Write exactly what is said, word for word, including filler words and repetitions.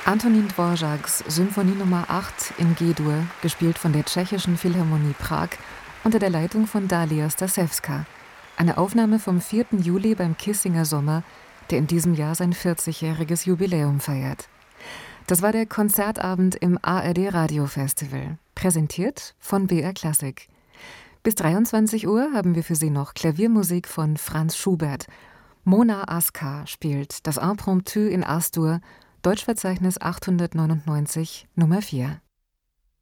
Antonín Dvořáks Symphonie Nummer acht in G-Dur, gespielt von der Tschechischen Philharmonie Prag unter der Leitung von Dalia Stasewska. Eine Aufnahme vom vierten Juli beim Kissinger Sommer, der in diesem Jahr sein vierzigjähriges Jubiläum feiert. Das war der Konzertabend im A R D Radio Festival, präsentiert von B R Klassik. Bis dreiundzwanzig Uhr haben wir für Sie noch Klaviermusik von Franz Schubert. Mona Askar spielt das Impromptu in As-Dur, Deutschverzeichnis achthundertneunundneunzig Nummer vier.